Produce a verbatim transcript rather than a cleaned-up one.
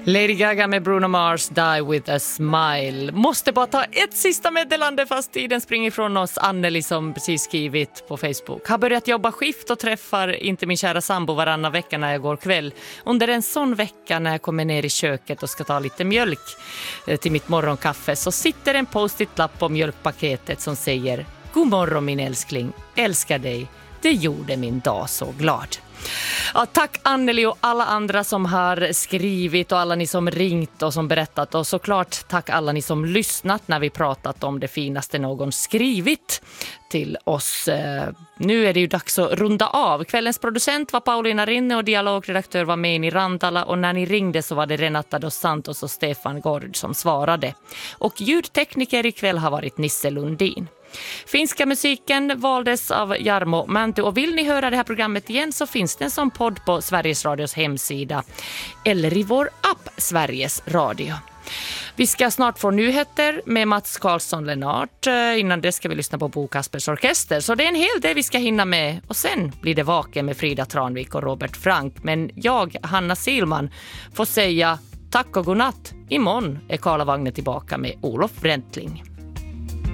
Lady Gaga med Bruno Mars, Die with a smile. Måste bara ta ett sista meddelande fast tiden springer ifrån oss. Anneli som precis skrivit på Facebook. Har börjat jobba skift och träffar inte min kära sambo varannan vecka när jag går kväll. Under en sån vecka när jag kommer ner i köket och ska ta lite mjölk till mitt morgonkaffe så sitter en post-it-lapp på mjölkpaketet som säger: God morgon min älskling, älskar dig. Det gjorde min dag så glad. Ja, tack Anneli och alla andra som har skrivit och alla ni som ringt och som berättat, och såklart tack alla ni som lyssnat när vi pratat om det finaste någon skrivit till oss. Nu är det ju dags att runda av. Kvällens producent var Paulina Rinne och dialogredaktör var med i Rantala, och när ni ringde så var det Renata dos Santos och Stefan Gård som svarade. Och ljudtekniker ikväll har varit Nisse Lundin. Finska musiken valdes av Jarmo Mänty, och vill ni höra det här programmet igen så finns det en som podd på Sveriges Radios hemsida eller i vår app Sveriges Radio. Vi ska snart få nyheter med Mats Karlsson Lennart. Innan det ska vi lyssna på Bo Kaspers orkester. Så det är en hel del vi ska hinna med. Och sen blir det Vaken med Frida Tranvik och Robert Frank. Men jag, Hanna Silman, får säga tack och godnatt. Imorgon är Karla Wagner tillbaka med Olof Bräntling.